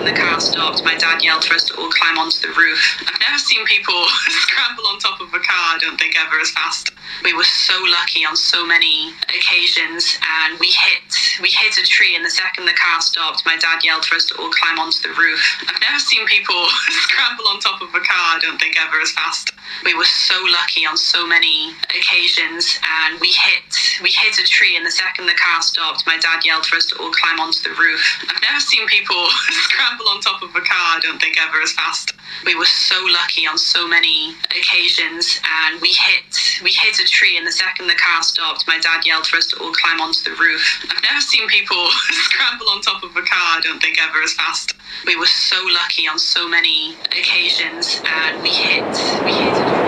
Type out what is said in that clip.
second the car stopped, my dad yelled for us to all climb onto the roof. I've never seen people scramble on top of a car, I don't think, ever as fast. We were so lucky on so many occasions, and we hit a tree, and the second the car stopped, my dad yelled for us to all climb onto the roof. I've never seen people scramble on top of a car, I don't think, ever as fast. We were so lucky on so many occasions, and we hit a tree, and the second the car stopped, my dad yelled for us to all climb onto the roof. I've never seen people scramble on top of a car, I don't think, ever as fast. We were so lucky on so many occasions, and we hit a tree, and the second the car stopped, my dad yelled for us to all climb onto the roof. I've never seen people scramble on top of a car, I don't think, ever as fast. We were so lucky on so many occasions, and we hit a